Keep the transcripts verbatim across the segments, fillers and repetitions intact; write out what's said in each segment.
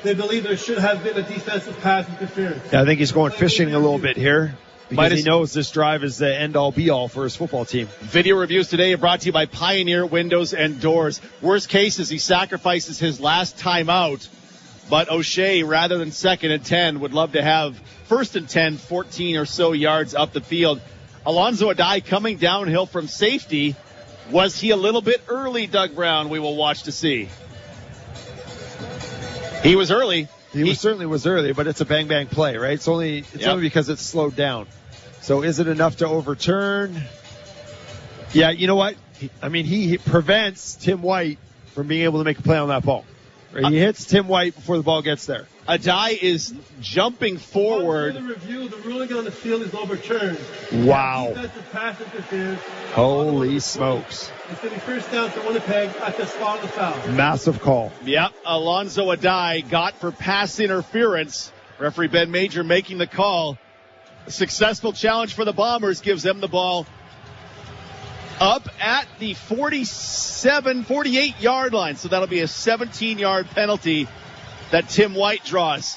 they believe there should have been a defensive pass interference. Yeah, I think he's going fishing a little bit here because Minus- he knows this drive is the end-all, be-all for his football team. Video reviews today are brought to you by Pioneer Windows and Doors. Worst case is he sacrifices his last time out, but O'Shea, rather than second and ten, would love to have first and ten, fourteen or so yards up the field. Alonzo Adai coming downhill from safety. Was he a little bit early, Doug Brown? We will watch to see. He was early. He, he was, certainly was early, but it's a bang-bang play, right? It's only it's yep. only because it's slowed down. So is it enough to overturn? Yeah, you know what? He, I mean, he, he prevents Tim White from being able to make a play on that ball. Right? He hits Tim White before the ball gets there. Adai is jumping forward. The review, the ruling on the field is overturned. Wow. Defensive pass interference. Holy smokes. It's going to be first down for Winnipeg at the spot of the foul. Massive call. Yep. Alonzo Adai got for pass interference. Referee Ben Major making the call. A successful challenge for the Bombers gives them the ball up at the forty-seven, forty-eight yard line. So that'll be a seventeen yard penalty that Tim White draws.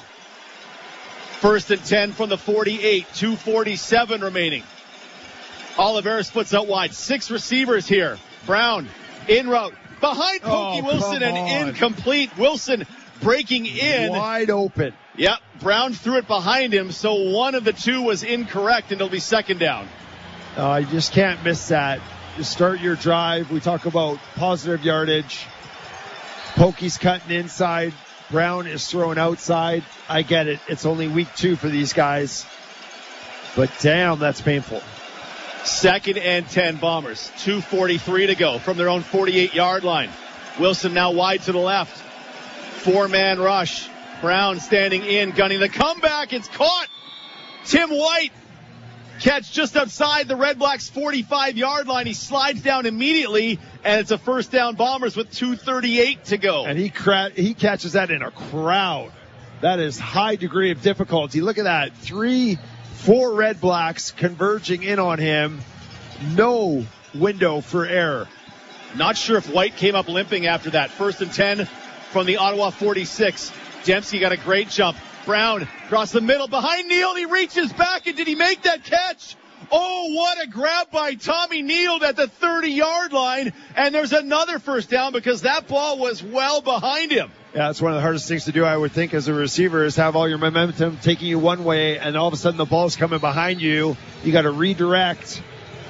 First and ten from the forty-eight, two forty-seven remaining. Oliveira splits out wide. Six receivers here. Brown in route. Behind Pokey oh, Wilson and on. incomplete. Wilson breaking in. Wide open. Yep. Brown threw it behind him, so one of the two was incorrect, and it'll be second down. Uh, you just can't miss that. You start your drive. We talk about positive yardage. Pokey's cutting inside. Brown is throwing outside. I get it. It's only week two for these guys. But damn, that's painful. Second and ten Bombers. two forty-three to go from their own forty-eight yard line. Wilson now wide to the left. Four-man rush. Brown standing in, gunning the comeback. It's caught. Tim White. Catch just outside the Red Blacks' forty-five yard line. He slides down immediately, and it's a first down Bombers with two thirty-eight to go. And he cra- he catches that in a crowd. That is high degree of difficulty. Look at that. Three, four Red Blacks converging in on him. No window for error. Not sure if White came up limping after that. First and ten from the Ottawa forty-six. Dempsey got a great jump. Brown across the middle behind Neal. He reaches back, and did he make that catch? Oh, what a grab by Tommy Neal at the thirty yard line. And there's another first down because that ball was well behind him. Yeah, it's one of the hardest things to do, I would think, as a receiver, is have all your momentum taking you one way, and all of a sudden the ball's coming behind you. You got to redirect,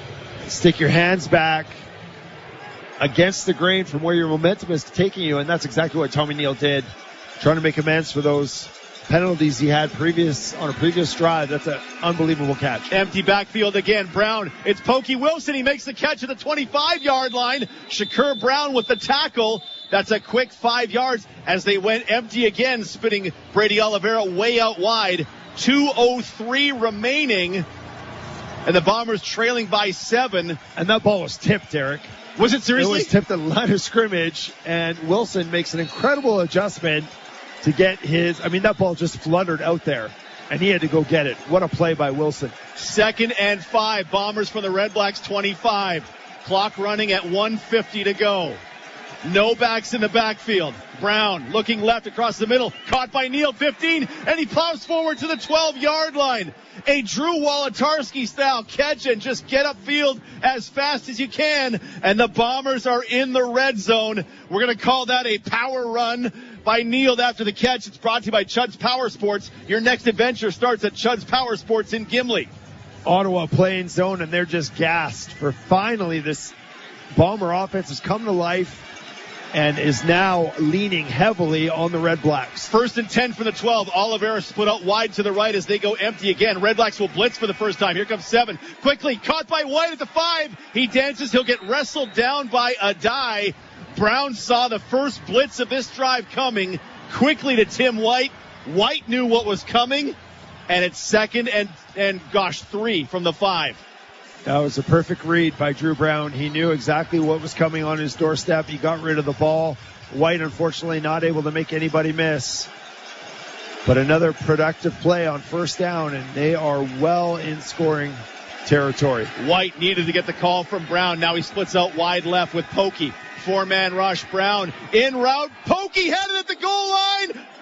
stick your hands back against the grain from where your momentum is taking you, and that's exactly what Tommy Neal did, trying to make amends for those penalties he had previous on a previous drive. That's an unbelievable catch. Empty backfield again. Brown. It's Pokey Wilson. He makes the catch at the twenty-five yard line. Shakur Brown with the tackle. That's a quick five yards as they went empty again, spinning Brady Oliveira way out wide. two oh three remaining, and the Bombers trailing by seven. And that ball was tipped, Derek. Was it seriously? It was tipped at the line of scrimmage, and Wilson makes an incredible adjustment to get his, I mean, that ball just fluttered out there, and he had to go get it. What a play by Wilson. Second and five, Bombers from the Red Blacks twenty-five. Clock running at one fifty to go. No backs in the backfield. Brown looking left across the middle, caught by Neal, fifteen, and he plows forward to the twelve yard line. A Drew Wolotarski style catch and just get upfield as fast as you can, and the Bombers are in the red zone. We're going to call that a power run by Neal after the catch. It's brought to you by Chud's Power Sports. Your next adventure starts at Chud's Power Sports in Gimli. Ottawa playing zone, and they're just gassed for finally this Bomber offense has come to life and is now leaning heavily on the Red Blacks. First and ten from the twelve. Oliveira split out wide to the right as they go empty again. Red Blacks will blitz for the first time. Here comes seven. Quickly caught by White at the five. He dances. He'll get wrestled down by Adai. Brown saw the first blitz of this drive coming. Quickly to Tim White. White knew what was coming. And it's second and, and gosh, three from the five. That was a perfect read by Drew Brown. He knew exactly what was coming on his doorstep. He got rid of the ball. White, unfortunately, not able to make anybody miss. But another productive play on first down, and they are well in scoring territory. White needed to get the call from Brown. Now he splits out wide left with Pokey. Four-man rush. Brown in route. Pokey headed at the goal line.